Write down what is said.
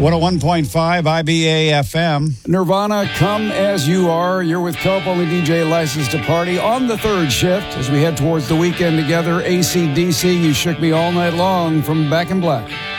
101.5 IBA FM. Nirvana, Come As You Are. You're with Cope, only DJ licensed to party on the third shift as we head towards the weekend together. AC/DC, You Shook Me All Night Long from Back in Black.